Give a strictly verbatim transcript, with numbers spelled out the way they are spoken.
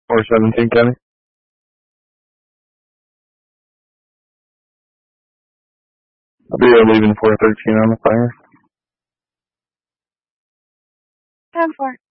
four seventeen, Kenny. I'll be there leaving four thirteen on the fire. ten four.